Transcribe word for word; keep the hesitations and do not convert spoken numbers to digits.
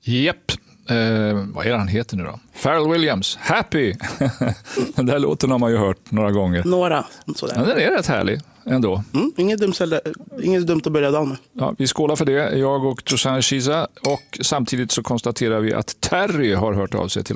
Japp. Eh, vad är det han heter nu då? Pharrell Williams, Happy. Den där låten har man ju hört några gånger. Några, sådär. Ja, den är rätt härlig ändå. Mm, inget, dumt, inget dumt att börja dagen med. Ja, vi skålar för det, jag och Tosan Shiza. Och samtidigt så konstaterar vi att Terry har hört av sig till